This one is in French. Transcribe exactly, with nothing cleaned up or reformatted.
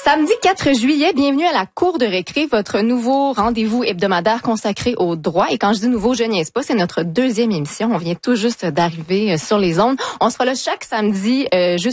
Samedi quatre juillet, bienvenue à la Cour de récré, votre nouveau rendez-vous hebdomadaire consacré au droit. Et quand je dis nouveau, je niaise pas, c'est notre deuxième émission. On vient tout juste d'arriver sur les ondes. On sera là chaque samedi euh,